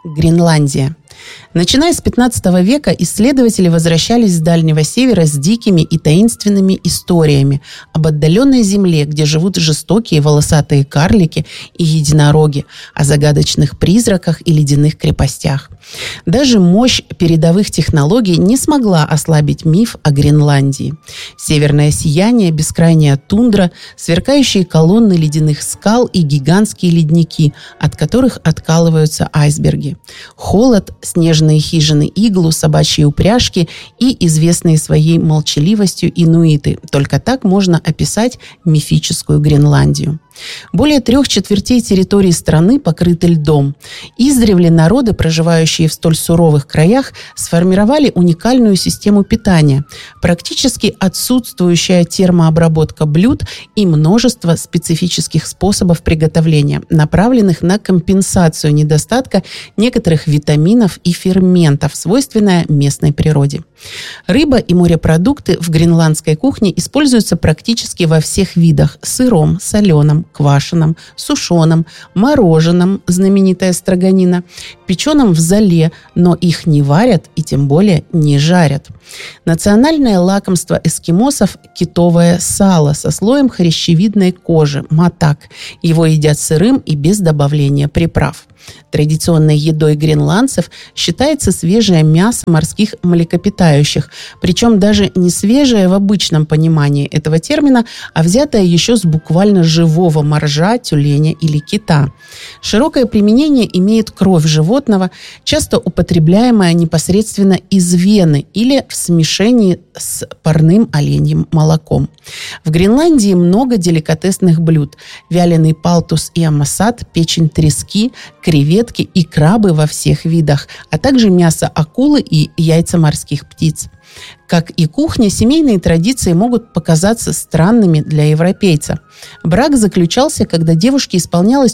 Гренландия. Начиная с 15 века исследователи возвращались с Дальнего Севера с дикими и таинственными историями об отдаленной земле, где живут жестокие волосатые карлики и единороги, о загадочных призраках и ледяных крепостях. Даже мощь передовых технологий не смогла ослабить миф о Гренландии. Северное сияние, бескрайняя тундра, сверкающие колонны ледяных скал и гигантские ледники, от которых откалываются айсберги. Холод, снежные хижины иглу, собачьи упряжки и известные своей молчаливостью инуиты. Только так можно описать мифическую Гренландию. Более 3/4 территории страны покрыты льдом. Издревле народы, проживающие в столь суровых краях, сформировали уникальную систему питания, практически отсутствующая термообработка блюд и множество специфических способов приготовления, направленных на компенсацию недостатка некоторых витаминов и ферментов, свойственная местной природе. Рыба и морепродукты в гренландской кухне используются практически во всех видах: сыром, соленом, квашеном, сушеном, мороженом, знаменитая строганина, печеном в золе, но их не варят и тем более не жарят. Национальное лакомство эскимосов – китовое сало со слоем хрящевидной кожи – матак. Его едят сырым и без добавления приправ. Традиционной едой гренландцев считается свежее мясо морских млекопитающих, причем даже не свежее в обычном понимании этого термина, а взятое еще с буквально живого моржа, тюленя или кита. Широкое применение имеет кровь животного, часто употребляемая непосредственно из вены или в смешении с парным оленьим молоком. В Гренландии много деликатесных блюд: вяленый палтус и амасат, печень трески, креветки и крабы во всех видах, а также мясо акулы и яйца морских птиц. Как и кухня, семейные традиции могут показаться странными для европейца. Брак заключался, когда девушке исполнялось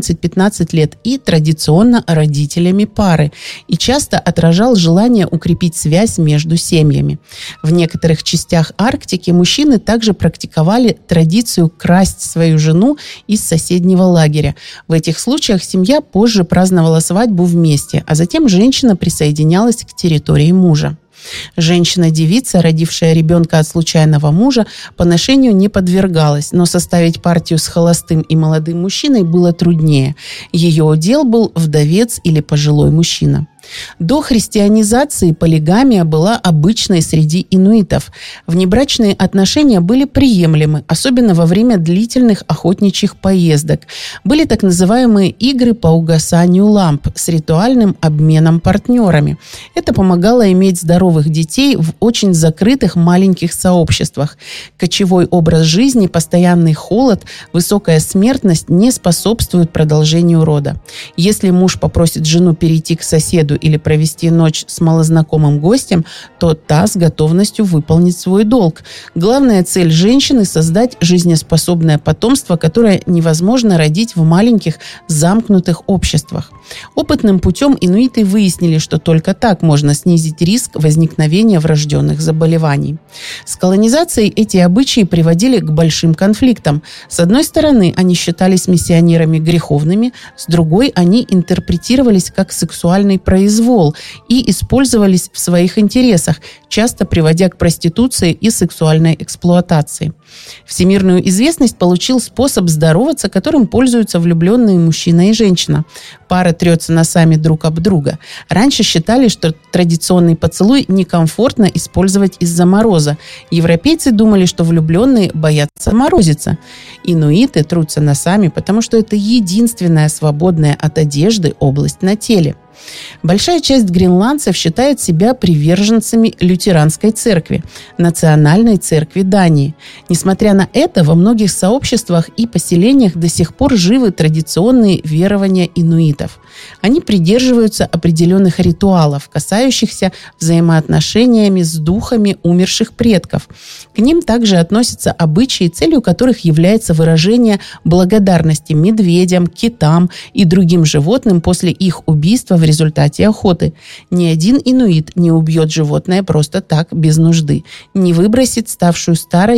14-15 лет, и традиционно родителями пары, и часто отражал желание укрепить связь между семьями. В некоторых частях Арктики мужчины также практиковали традицию красть свою жену из соседнего лагеря. В этих случаях семья позже праздновала свадьбу вместе, а затем женщина присоединялась к территории мужа. Женщина-девица, родившая ребенка от случайного мужа, поношению не подвергалась, но составить партию с холостым и молодым мужчиной было труднее. Ее удел был вдовец или пожилой мужчина. До христианизации полигамия была обычной среди инуитов. Внебрачные отношения были приемлемы, особенно во время длительных охотничьих поездок. Были так называемые игры по угасанию ламп с ритуальным обменом партнерами. Это помогало иметь здоровых детей в очень закрытых маленьких сообществах. Кочевой образ жизни, постоянный холод, высокая смертность не способствуют продолжению рода. Если муж попросит жену перейти к соседу или провести ночь с малознакомым гостем, то та с готовностью выполнит свой долг. Главная цель женщины – создать жизнеспособное потомство, которое невозможно родить в маленьких замкнутых обществах. Опытным путем инуиты выяснили, что только так можно снизить риск возникновения врожденных заболеваний. С колонизацией эти обычаи приводили к большим конфликтам. С одной стороны, они считались миссионерами греховными, с другой, они интерпретировались как сексуальный произвол и использовались в своих интересах, часто приводя к проституции и сексуальной эксплуатации. Всемирную известность получил способ здороваться, которым пользуются влюбленные мужчина и женщина. Пара трется носами друг об друга. Раньше считали, что традиционный поцелуй некомфортно использовать из-за мороза. Европейцы думали, что влюбленные боятся морозиться. Инуиты трутся носами, потому что это единственная свободная от одежды область на теле. Большая часть гренландцев считает себя приверженцами лютеранской церкви, национальной церкви Дании. Несмотря на это, во многих сообществах и поселениях до сих пор живы традиционные верования инуитов. Они придерживаются определенных ритуалов, касающихся взаимоотношениями с духами умерших предков. К ним также относятся обычаи, целью которых является выражение благодарности медведям, китам и другим животным после их убийства в результате охоты. Ни один инуит не убьет животное просто так, без нужды, не выбросит ставшую старой или ненужной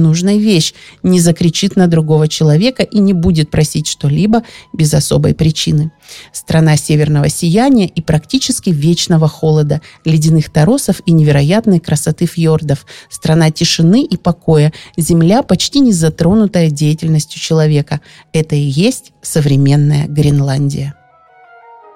ненужная вещь, не закричит на другого человека и не будет просить что-либо без особой причины. Страна северного сияния и практически вечного холода, ледяных торосов и невероятной красоты фьордов. Страна тишины и покоя, земля, почти не затронутая деятельностью человека. Это и есть современная Гренландия.